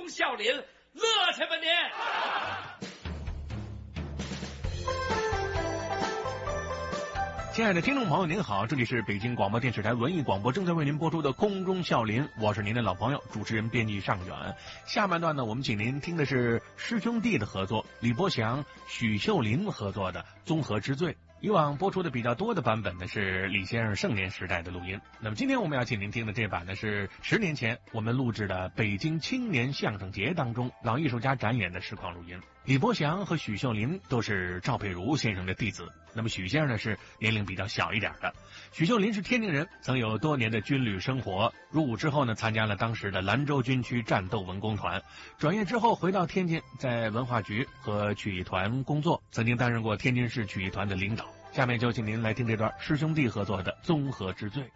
中笑林，乐去吧您！ 亲爱的听众朋友您好，这里是北京广播电视台文艺广播正在为您播出的空中笑林，我是您的老朋友主持人编辑尚远。下半段呢，我们请您听的是师兄弟的合作，李伯祥、许秀林合作的《综合之最》。以往播出的比较多的版本呢是李先生盛年时代的录音，那么今天我们要请您听的这版呢是10年前我们录制的北京青年相声节当中老艺术家展演的实况录音。李伯祥和许秀林都是赵佩茹先生的弟子，那么许先生呢是年龄比较小一点的，许秀林是天津人，曾有多年的军旅生活，入伍之后呢参加了当时的兰州军区战斗文工团，转业之后回到天津，在文化局和曲艺团工作，曾经担任过天津市曲艺团的领导。下面就请您来听这段师兄弟合作的《综合之最》。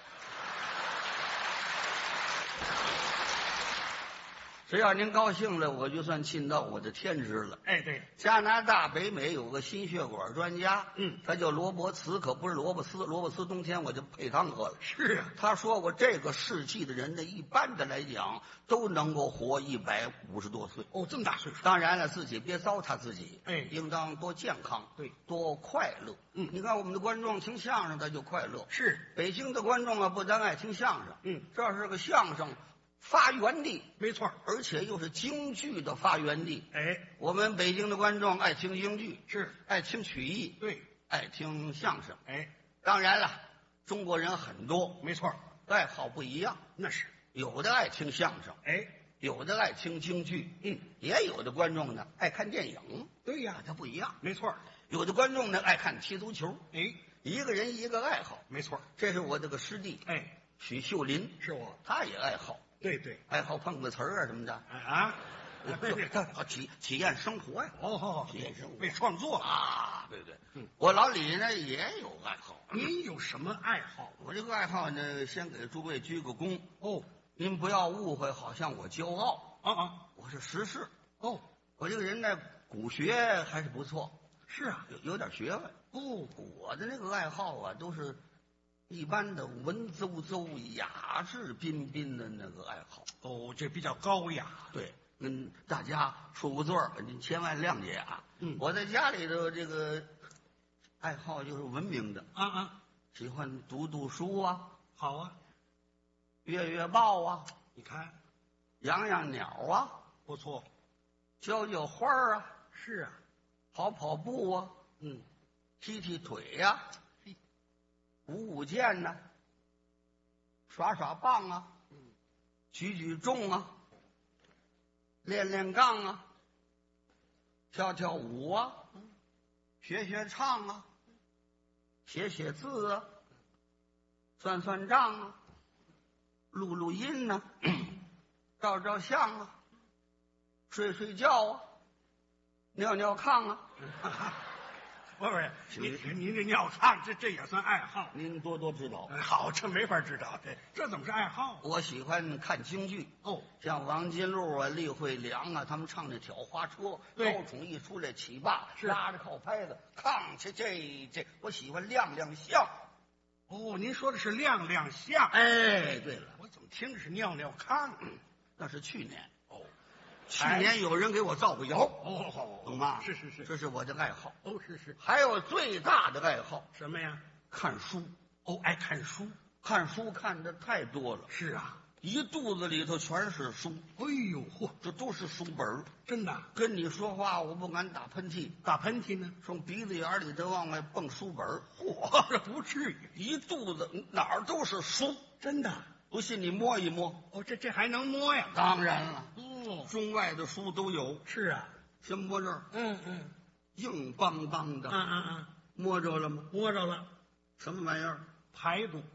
只要您高兴了，我就算尽到我的天职了。 哎，对， 加拿大北美有个心血管专家，他叫罗伯茨，可不是萝卜丝。萝卜丝冬天我就配汤喝了。 是啊， 他说过，这个世纪的人呢，一般的来讲都能够活150多岁。 哦，这么大岁数。 当然了，自己别糟蹋自己， 哎， 应当多健康， 对， 多快乐。你看我们的观众听相声他就快乐。 是， 北京的观众啊，不单爱听相声，这是个相声发源地， 没错， 而且又是京剧的发源地。 哎， 我们北京的观众爱听京剧， 是爱听曲艺， 对， 爱听相声。 哎， 当然了，中国人很多， 没错， 爱好不一样。 那是有的爱听相声， 哎， 有的爱听京剧，也有的观众呢爱看电影。 对呀， 它不一样。 没错， 有的观众呢爱看踢足球。 哎， 一个人一个爱好。 没错， 这是我这个师弟， 哎， 许秀林， 是我， 他也爱好。 对对， 爱好碰个瓷儿啊什么的。 啊， 他体验生活呀。 哦， 体验生活， 为创作啊，对对。我老李呢也有爱好。 您有什么爱好？ 我这个爱好呢，先给诸位鞠个躬。 哦， 您不要误会，好像我骄傲啊， 我是实事。 哦， 我这个人呢，古学还是不错。 是啊， 有点学问。 哦， 我的那个爱好啊，都是一般的文绉绉、雅致彬彬的那个爱好。 哦，这比较高雅。 对，跟大家说个座儿，您千万谅解啊。我在家里头这个爱好就是文明的啊， 喜欢读书啊， 好啊， 阅报啊， 你看， 养鸟啊， 不错， 浇花啊， 是啊， 跑步啊，踢腿呀，舞剑呐，耍棒啊，举重啊，练杠啊，跳舞啊，学唱啊，写字啊，算账啊，录音啊，照相啊，睡觉啊，尿炕啊。 不是，您这尿炕，这也算爱好？ 您多指导。 好，这没法指导，这怎么是爱好？ 我喜欢看京剧。哦，像王金鹿啊、厉慧良啊，他们唱那挑花车，高宠一出来起罢，拉着靠拍子，炕去这，我喜欢亮相。 哦，您说的是亮相。 哎，对了， 我怎么听着是尿炕？ 那是去年。哦，去年有人给我造个谣。 哦， 懂吗？ 是， 这是我的爱好。 哦，是。还有最大的爱好什么呀？ 看书。 哦，爱看书， 看的太多了。 是啊， 一肚子里头全是书。 哎呦嚯， 这都是书本， 真的。 跟你说话我不敢打喷嚏， 打喷嚏呢， 从鼻子眼里头往外蹦书本。 嚯，这不至于， 一肚子哪儿都是书， 真的。 不信你摸一摸。 哦，这还能摸呀？ 当然了。 哦， 中外的书都有。 是啊， 先摸这儿。硬邦邦的。摸着了吗？ 摸着了。 什么玩意儿？ 排骨。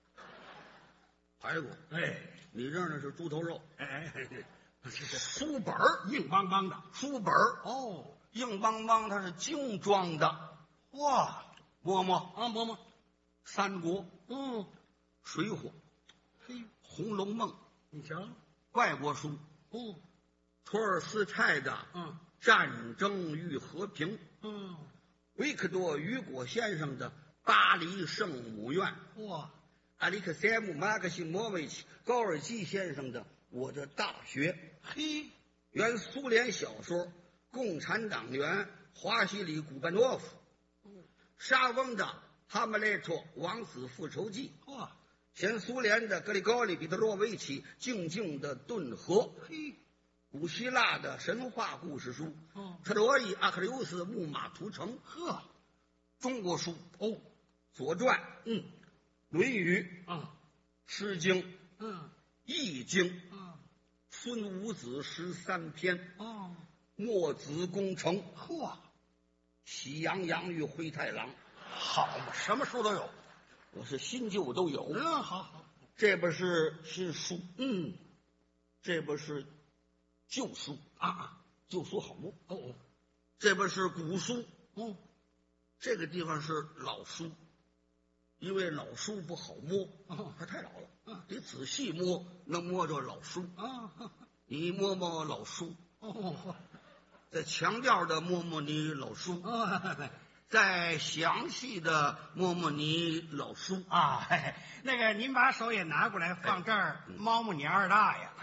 哎，你这呢是猪头肉。 哎， 书本硬邦邦的。 书本哦， 硬邦邦，它是精装的。 哇， 摸摸啊，摸摸。 三国。水浒。 嘿， 红楼梦。 你瞧， 外国书。托尔斯泰的战争与和平。维克多·雨果先生的巴黎圣母院。 哇， 阿里克塞姆·马克西莫维奇·高尔基先生的我的大学。 嘿， 原苏联小说，共产党员华西里·古班诺夫，莎翁的《哈姆雷特王子复仇记》， 嚯， 前苏联的格里高利·彼得罗维奇《静静的顿河》， 嘿， 古希腊的神话故事书， 哦， 特洛伊阿克琉斯木马屠城， 呵， 中国书， 哦， 《左传》， 嗯， 《论语》， 啊， 《诗经》， 嗯， 《易经》， 啊， 孙武子13篇， 哦， 墨子攻城， 嚯， 喜羊羊与灰太狼， 好嘛，什么书都有。 我是新旧都有。 嗯，好好， 这边是新书， 嗯， 这边是旧书， 啊， 旧书好摸。 哦哦， 这边是古书， 哦， 这个地方是老书，因为老书不好摸， 哦它太老了， 嗯得仔细摸，能摸着老书。 啊， 你摸摸老书， 哦， 再强调的摸摸你老书， 哦， 再详细的摸摸你老书。 啊，嘿那个您把手也拿过来放这儿，摸摸你二大爷，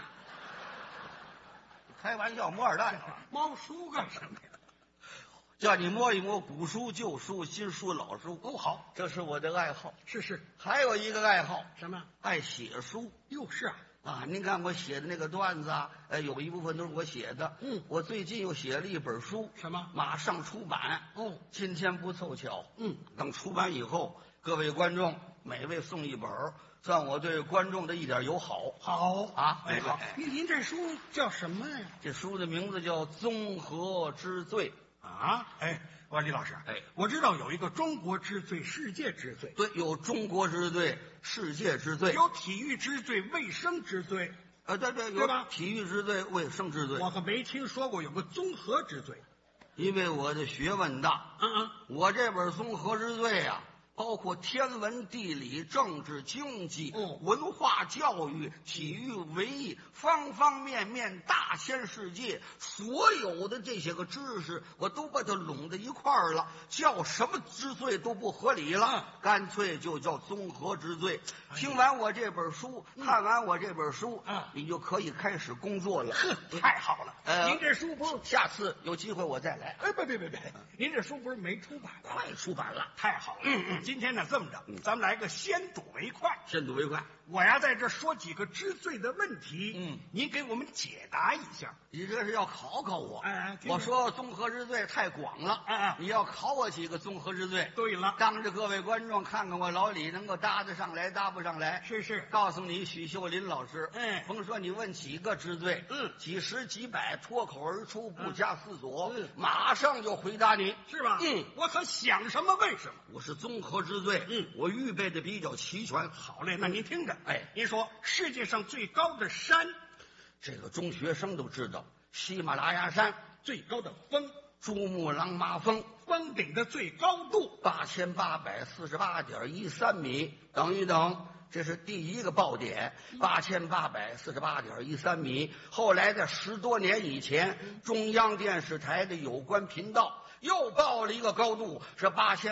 开玩笑，摸二大爷了， 摸书干什么呀？ 叫你摸一摸古书、旧书、新书、老书。 哦，好， 这是我的爱好。 是是， 还有一个爱好， 什么？ 爱写书又是啊， 啊！您看我写的那个段子啊，有一部分都是我写的。 嗯我最近又写了一本书， 什么？ 马上出版。 哦， 今天不凑巧， 嗯， 等出版以后，各位观众每位送一本，算我对观众的一点友好。 好啊哎好，您这书叫什么呀？ 这书的名字叫《综合之最》。 啊，哎，我说李老师， 哎， 我知道有一个中国之最、世界之最， 对，有中国之最、世界之最， 有体育之最、卫生之最， 对对，有对吧体育之最、卫生之最。 我可没听说过有个综合之最。 因为我的学问大，我这本综合之最啊，包括天文、地理、政治、经济、文化、教育、体育、文艺，方方面面，大千世界，所有的这些个知识，我都把它拢在一块儿了，叫什么之最都不合理了，干脆就叫综合之最。听完我这本书，看完我这本书，你就可以开始工作了。 太好了，您这书不是下次有机会我再来。 哎，别，您这书不是没出版吗？ 快出版了， 太好了。今天呢，这么着，咱们来个先睹为快。 先睹为快。 我呀，在这说几个知罪的问题，您给我们解答一下。 你这是要考考我？ 听我说综合之最太广了，你要考我几个综合之最。 对了， 当着各位观众看看我老李能够搭得上来，搭不上来。 是， 告诉你，许秀林老师，甭说你问几个之最，几十几百，脱口而出，不加思索，马上就回答你， 是吧？我可想什么问什么。 我是综合之最，我预备的比较齐全。 好嘞，那您听着， 哎， 您说世界上最高的山， 这个中学生都知道，喜马拉雅山。 最高的峰， 珠穆朗玛峰， 峰顶的最高度 8848.13米，等一等，这是第一个爆点，8848.13米。后来在10多年以前，中央电视台的有关频道又报了一个高度，是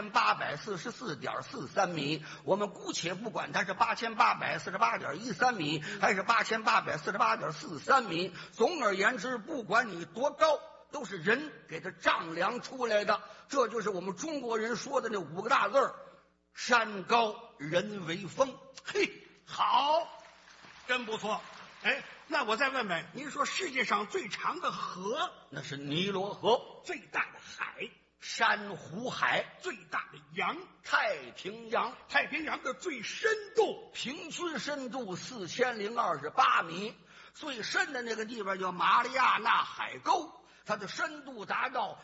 8844.43米。我们姑且不管它是8848.13米，还是8848.43米。总而言之，不管你多高，都是人给它丈量出来的。这就是我们中国人说的那5个大字儿：山高人为峰。 嘿，好，真不错。哎，那我再问问，您说世界上最长的河？ 那是尼罗河。 最大的海？ 珊瑚海。 最大的洋？ 太平洋。 太平洋的最深度？ 平均深度4028米。最深的那个地方叫马里亚纳海沟，它的深度达到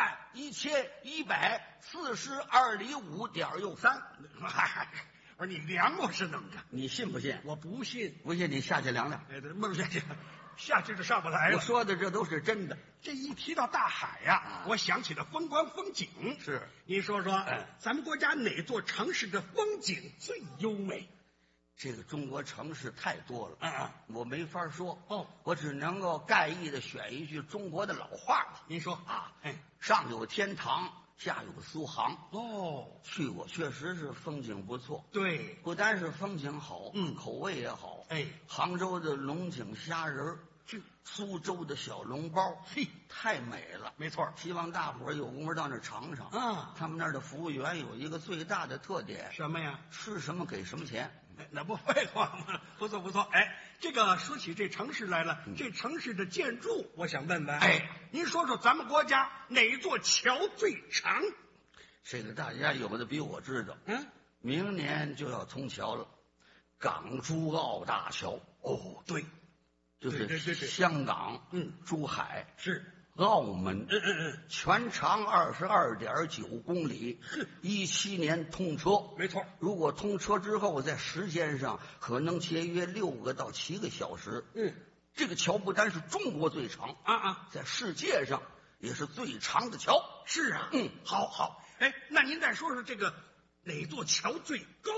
11142里5.63。 我说你量过是怎么着？ 你信不信？ 我不信。 不信你下去量量。 哎，不是下去就上不来了。 我说的这都是真的。 这一提到大海呀，我想起了风光风景。 是， 您说说，咱们国家哪座城市的风景最优美？ 这个中国城市太多了，我没法说。我只能够概意的选一句中国的老话。 您说啊，上有天堂， 下有个苏杭。 哦， 去过，确实是风景不错。 对， 不单是风景好，口味也好。 哎， 杭州的龙井虾仁儿， 是苏州的小笼包， 嘿， 太美了。 没错。 希望大伙儿有功夫到那儿尝尝。 啊， 他们那儿的服务员有一个最大的特点， 什么呀？ 吃什么给什么钱。 哎，那不废话吗？不错不错。哎，这个说起这城市来了，这城市的建筑，我想问问， 哎， 您说说咱们国家哪座桥最长？ 这个大家有的比我知道。明年就要通桥了，港珠澳大桥。 哦，对， 就是对香港、珠海是澳门，全长22.9公里，17年通车， 没错。 如果通车之后，在时间上可能节约6个到7个小时。这个桥不单是中国最长在世界上也是最长的桥。 是啊，好好。哎，那您再说说这个哪座桥最高？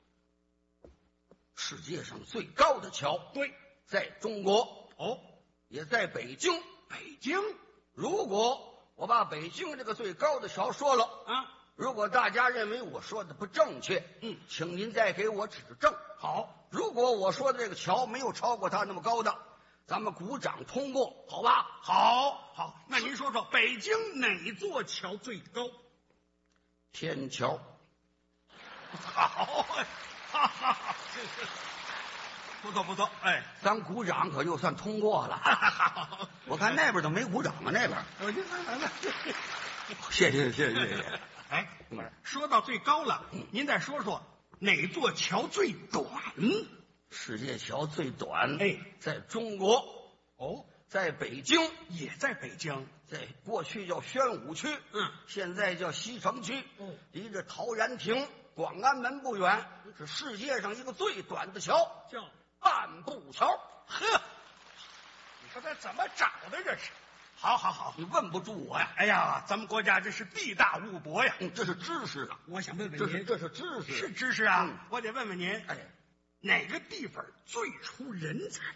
世界上最高的桥， 对， 在中国，也在北京。 北京。 如果我把北京这个最高的桥说了如果大家认为我说的不正确，请您再给我指正。 好， 如果我说的这个桥没有超过它那么高的，咱们鼓掌通过，好吧？ 好，那您说说北京哪座桥最高？ 天桥。 好，不错，哎， 咱鼓掌可就算通过了。我看那边都没鼓掌啊，那边。谢谢。 哎，说到最高了，您再说说哪座桥最短？ 世界桥最短，在中国。在北京， 也在北京， 在过去叫宣武区，现在叫西城区，离着陶然亭、广安门不远，是世界上一个最短的桥， 叫半步桥。 呵，你说这怎么找的这是？好， 你问不住我呀！ 哎呀，咱们国家这是地大物博呀， 这是知识啊！ 我想问问您， 这是知识， 是知识啊！我得问问您，哪个地方最出人才？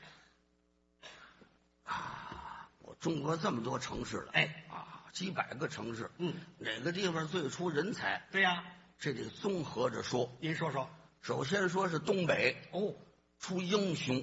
我中国这么多城市了，几百个城市，哪个地方最出人才？ 对呀， 这得综合着说。 您说说。 首先说是东北，出英雄，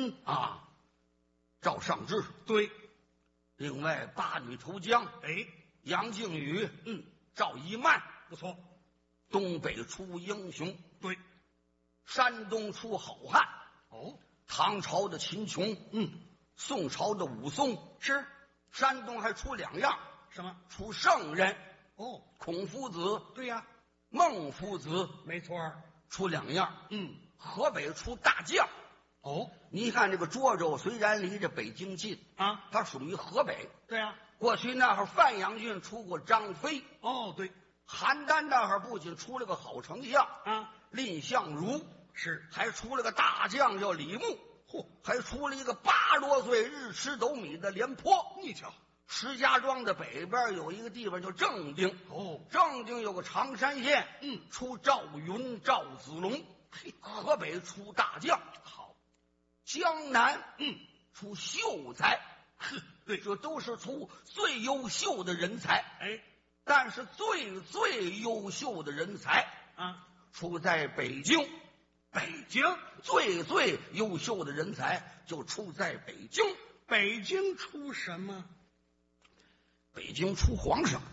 赵尚志， 对。 另外八女投江，杨靖宇，赵一曼， 不错。 东北出英雄， 对。 山东出好汉，唐朝的秦琼，宋朝的武松， 是。 山东还出2样， 什么？ 出圣人，孔夫子， 对呀。 孟夫子， 没错， 出2样。河北出大将。你看这个涿州虽然离着北京近它属于河北。 对呀。 过去那会儿范阳郡出过张飞。 对。 邯郸那会儿不仅出了个好丞相蔺相如， 是， 还出了个大将叫李牧。还出了一个8多岁日吃斗米的廉颇。 你瞧， 石家庄的北边有一个地方叫正定。正定有个常山县，出赵云、赵子龙。河北出大将。好，江南出秀才。 对， 这都是出最优秀的人才。但是最优秀的人才出在北京。 北京最优秀的人才就出在北京。 北京出什么？ 北京出皇上。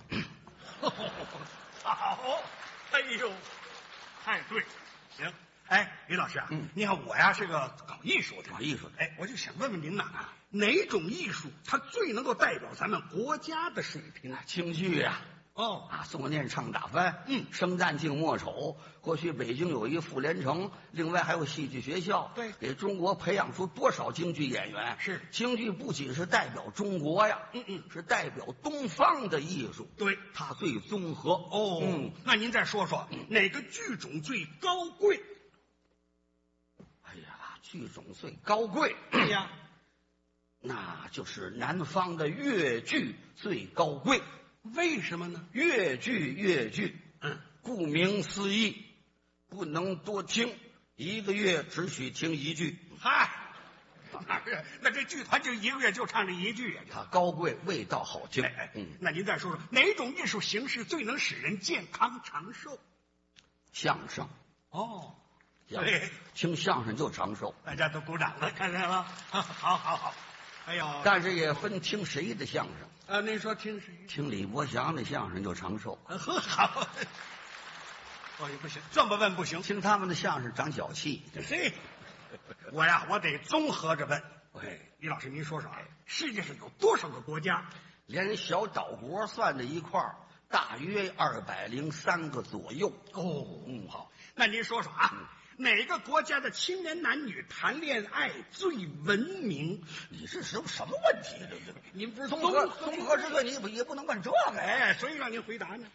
好，哎呦，太对，行。李老师啊，你看我呀是个搞艺术的，我就想问问您呐，哪种艺术它最能够代表咱们国家的水平？ 京剧呀。宋念唱打翻，生旦净末丑。过去北京有一个傅连城，另外还有戏剧学校， 对， 给中国培养出多少京剧演员？ 是， 京剧不仅是代表中国呀，是代表东方的艺术， 对， 它最综合。 那您再说说哪个剧种最高贵？ 哎呀，剧种最高贵， 对呀， 那就是南方的越剧最高贵。 为什么呢？ 越剧，顾名思义，不能多听，1个月只许听1句。 嗨， 那这剧团就一个月就唱这一句啊？ 它高贵，味道好听。 那您再说说哪种艺术形式最能使人健康长寿？ 相声。 哦， 对，听相声就长寿。 大家都鼓掌了，看见了？好。哎呦， 但是也分听谁的相声啊。您说听谁？ 听李伯祥的相声就长寿。 好。也不行，这么问不行。 听他们的相声长脚气。 嘿，我得综合着问。李老师，您说说，世界上有多少个国家？ 连小岛国算在一块儿，大约203个左右。 好，那您说说哪个国家的青年男女谈恋爱最文明？ 你是什么问题？ 您不是综合之最，你也不能问这个。 所以让您回答呢。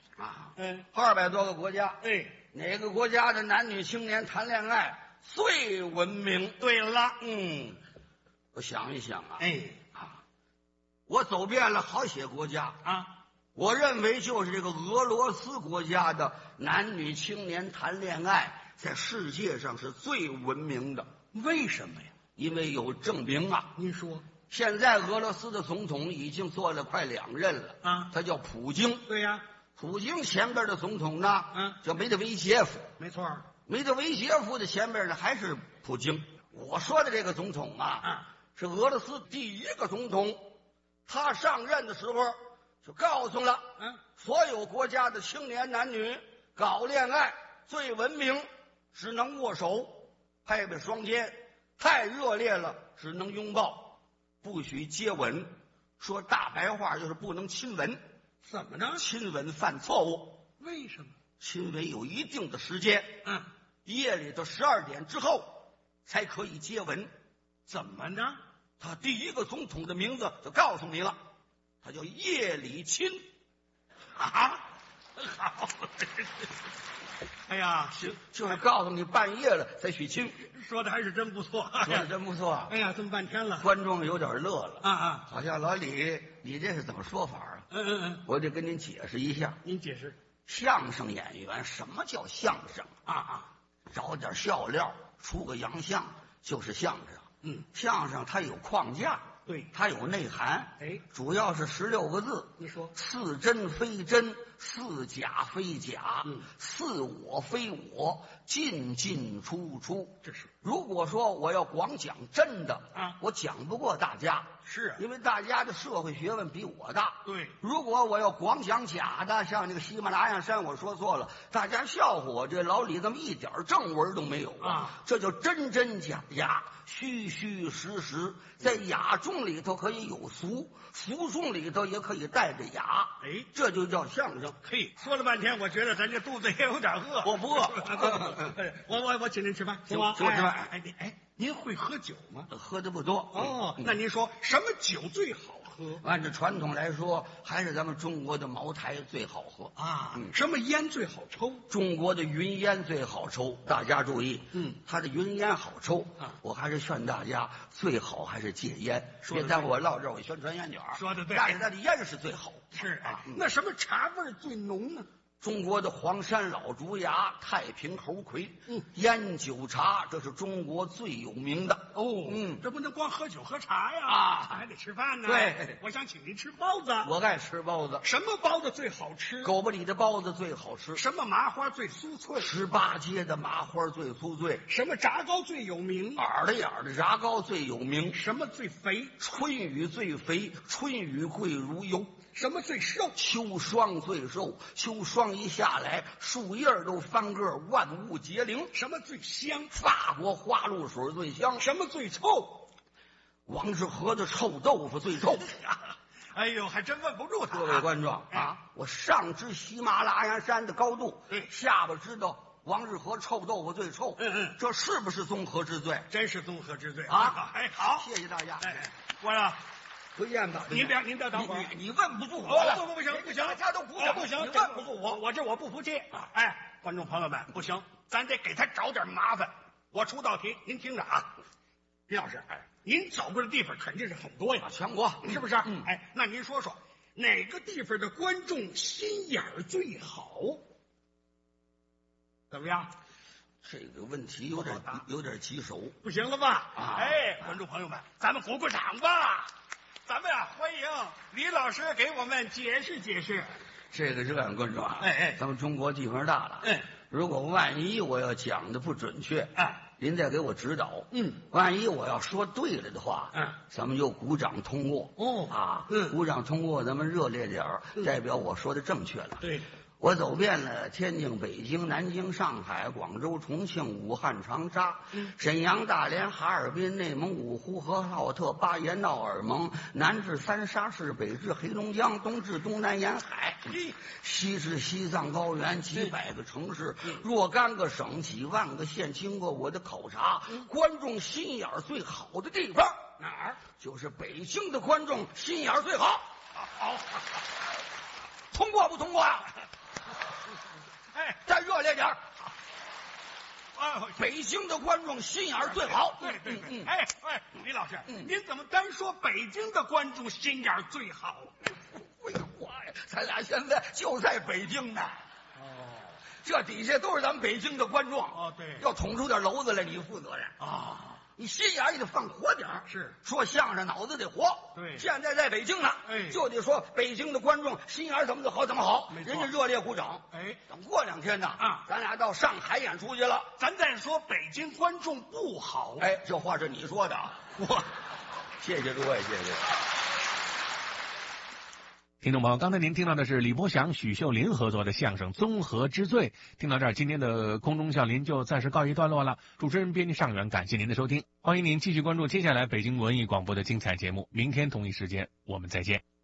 200多个国家。哪个国家的男女青年谈恋爱最文明？ 对了， 我想一想我走遍了好些国家我认为就是这个俄罗斯国家的男女青年谈恋爱在世界上是最文明的。 为什么呀？ 因为有证明您说， 现在俄罗斯的总统已经做了快2任了他叫普京。 对呀， 普京前边的总统呢叫梅德韦杰夫。 没错， 梅德韦杰夫的前边呢还是普京。我说的这个总统是俄罗斯第1个总统，他上任的时候就告诉了所有国家的青年男女搞恋爱最文明只能握手拍拍双肩，太热烈了只能拥抱，不许接吻，说大白话就是不能亲吻。 怎么呢？ 亲吻犯错误。 为什么？ 亲吻有一定的时间夜里的12点之后才可以接吻。 怎么呢？ 他第1个总统的名字就告诉你了，他叫叶利钦。 好。哎呀， 就是告诉你半夜了才许亲。 说的还是真不错， 说的真不错。 哎呀，这么半天了， 观众有点乐了好像老李，你这是怎么说法我得跟您解释一下。 您解释。 相声演员，什么叫相声找点笑料，出个洋相就是相声。相声它有框架， 对， 它有内涵。主要是16个字。 你说， 似真非真，似假非假，似我非我，进进出出。 这是。 如果说我要光讲真的我讲不过大家。 是因为大家的社会学问比我大。 对， 如果我要光讲假的，像那个喜马拉雅山，我说错了，大家笑话我，这老李这么一点正文都没有这叫真真假假，虚虚实实。在雅中里头可以有俗，俗中里头也可以带着雅。这就叫相声。 说了半天，我觉得咱这肚子也有点饿。 我不饿。 我请您吃饭， 请我吃饭。 您会喝酒吗？ 喝的不多。 那您说什么酒最好喝？ 按照传统来说，还是咱们中国的茅台最好喝什么烟最好抽？ 中国的云烟最好抽。大家注意，它的云烟好抽我还是劝大家最好还是戒烟。别耽误我唠这儿，我宣传烟卷。 说的对， 但是它的烟是最好。 是那什么茶味最浓呢？ 中国的黄山老竹芽、太平猴魁，烟酒茶，这是中国最有名的。 这不能光喝酒喝茶呀还得吃饭呢。 对， 我想请您吃包子。 我爱吃包子。 什么包子最好吃？ 狗不理的包子最好吃。 什么麻花最酥脆 ？18街的麻花最酥脆。 什么炸糕最有名？ 耳朵眼的炸糕最有名。 什么最肥？ 春雨最肥，春雨贵如油。 什么最瘦？ 秋霜最瘦，秋霜一下来，树叶都翻个，万物结灵。 什么最香？ 法国花露水最香。 什么最臭？ 王致和的臭豆腐最臭。 哎呦，还真问不住他。 各位观众我上知喜马拉雅山的高度，下巴知道王致和臭豆腐最臭。这是不是综合之最？ 真是综合之最好，谢谢大家。 我呀。 推荐吧， 您别等会儿， 你问不住我了。 不行， 大家都鼓掌， 不行， 你问不住我， 我不服气。观众朋友们，不行，咱得给他找点麻烦。我出道题，您听着李老师，您走过的地方肯定是很多呀， 全国是不是？那您说说哪个地方的观众心眼儿最好？怎么样？ 这个问题有点棘手， 不行了吧？哎，观众朋友们，咱们鼓鼓掌吧！咱们呀，欢迎李老师给我们解释解释。 这个这样，观众啊，咱们中国地方大了，如果万一我要讲的不准确，您再给我指导。万一我要说对了的话，咱们就鼓掌通过。鼓掌通过，咱们热烈点儿，代表我说的正确了。 对。 我走遍了天津、北京、南京、上海、广州、重庆、武汉、长沙、沈阳、大连、哈尔滨、内蒙古、呼和浩特、巴彦淖尔盟，南至三沙市，北至黑龙江，东至东南沿海，西至西藏高原，几百个城市，若干个省，几万个县，经过我的考察，观众心眼最好的地方哪儿？就是北京的观众心眼最好。好，通过不通过啊？再热烈点儿！北京的观众心眼最好。 对。李老师，您怎么单说北京的观众心眼最好？ 废话呀，咱俩现在就在北京呢。这底下都是咱们北京的观众。 对， 要捅出点篓子来，你负责任啊。你心眼也得放活点儿， 是说相声脑子得活。 对， 现在在北京呢，就得说北京的观众心眼怎么好怎么好，人家热烈鼓掌。等过2天呢，咱俩到上海演出去了， 咱再说北京观众不好。 这话是你说的，谢谢诸位，谢谢。 听众朋友，刚才您听到的是李伯祥、许秀林合作的相声《综合之最》。听到这儿，今天的空中笑林就暂时告一段落了。主持人编辑尚远，感谢您的收听，欢迎您继续关注接下来北京文艺广播的精彩节目。明天同一时间，我们再见。